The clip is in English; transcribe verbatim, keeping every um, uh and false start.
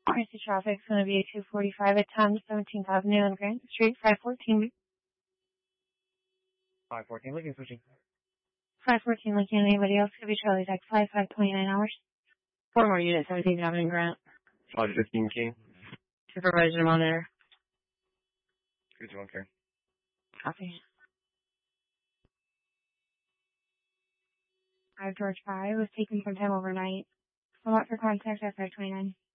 Crazy traffic's going to be two forty-five at ten, seventeenth Avenue and Grant Street, five fourteen. five fourteen, looking switching. five fourteen, looking at anybody else. Could be Charlie Deck, five five twenty-nine hours. Four more units, seventeenth Avenue and Grant. five fifteen King. Supervisor monitor. Good one, Karen. Copy. five George five was taken sometime overnight. I'm out for contact at five twenty-nine.